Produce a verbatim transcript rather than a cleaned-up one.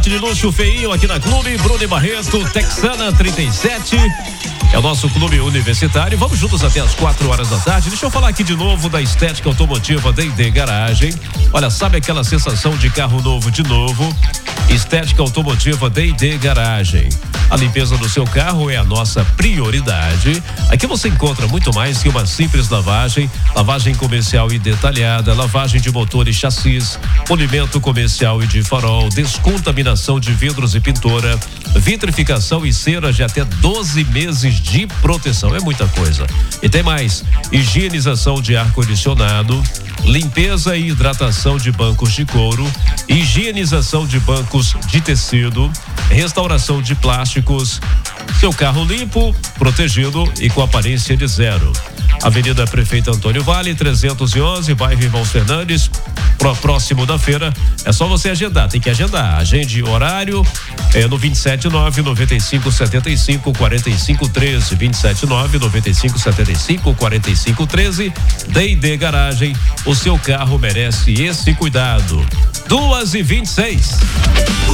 De luxo feinho aqui na Clube, Bruno Barreto, Texana trinta e sete. É o nosso clube universitário. Vamos juntos até as quatro horas da tarde. Deixa eu falar aqui de novo da estética automotiva D e D Garagem. Olha, sabe aquela sensação de carro novo de novo? Estética automotiva D e D Garagem. A limpeza do seu carro é a nossa prioridade. Aqui você encontra muito mais que uma simples lavagem, lavagem comercial e detalhada, lavagem de motor e chassis, polimento comercial e de farol, descontaminação de vidros e pintura, vitrificação e cera de até doze meses de proteção. É muita coisa. E tem mais: higienização de ar-condicionado, limpeza e hidratação de bancos de couro, higienização de bancos de tecido, restauração de plásticos. Seu carro limpo, protegido e com aparência de zero. Avenida Prefeito Antônio Vale, trezentos e onze, bairro Irmãos Fernandes, pro, próximo da feira. É só você agendar, tem que agendar. Agende horário é no vinte e sete nove, noventa e cinco, setenta e cinco, quarenta e cinco, treze, vinte e sete nove, noventa e cinco, setenta e cinco, quarenta e cinco, treze. D e D Garagem, o seu carro merece esse cuidado. duas e vinte e seis.